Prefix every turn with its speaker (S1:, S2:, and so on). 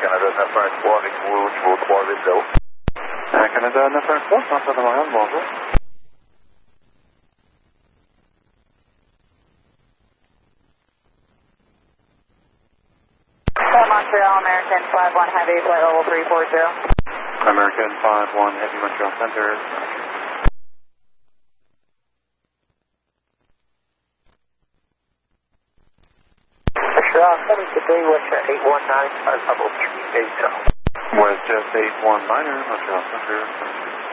S1: Canada 913 avec vous au niveau 380.
S2: Canada 913, centre de Montréal, bonjour.
S3: Montreal, American 51 Heavy, flight level 340.
S2: American 51 Heavy, Montreal Center.
S1: Montreal, 7 today, Westjet 819, level 380.
S2: Westjet 819er, Montreal Center.